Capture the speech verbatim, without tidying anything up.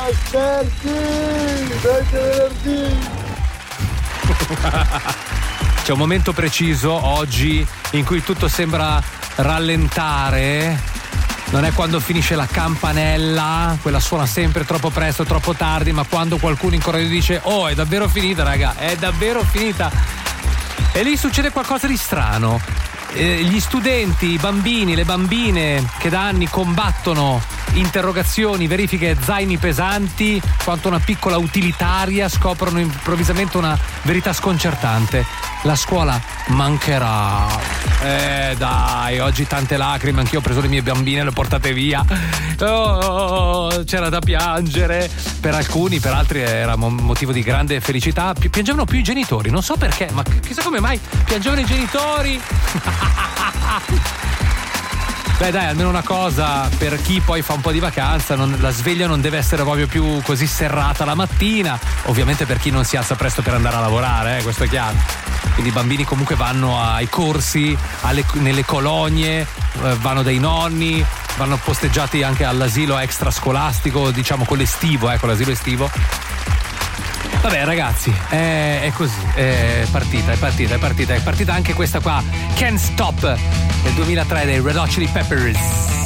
venerdì, venerdì. C'è un momento preciso oggi in cui tutto sembra rallentare. Non è quando finisce la campanella, quella suona sempre troppo presto, troppo tardi, ma quando qualcuno in corridoio dice oh, è davvero finita, raga, è davvero finita. E lì succede qualcosa di strano. Eh, gli studenti, i bambini, le bambine che da anni combattono interrogazioni, verifiche, zaini pesanti quanto una piccola utilitaria scoprono improvvisamente una verità sconcertante: la scuola mancherà. Eh dai, oggi tante lacrime, anch'io ho preso le mie bambine e le ho portate via. Oh, c'era da piangere. Per alcuni, per altri era motivo di grande felicità. Piangevano più i genitori, non so perché, ma chissà come mai piangevano i genitori. Beh dai, almeno una cosa per chi poi fa un po' di vacanza, non, la sveglia non deve essere proprio più così serrata la mattina, ovviamente per chi non si alza presto per andare a lavorare, eh, questo è chiaro. Quindi i bambini comunque vanno ai corsi, alle, nelle colonie, eh, vanno dai nonni, vanno posteggiati anche all'asilo extrascolastico, diciamo con l'estivo, ecco, l'asilo estivo. Vabbè ragazzi, è, è così, è partita, è partita, è partita, è partita anche questa qua, Can't Stop, del duemilatré dei Red Hot Chili Peppers.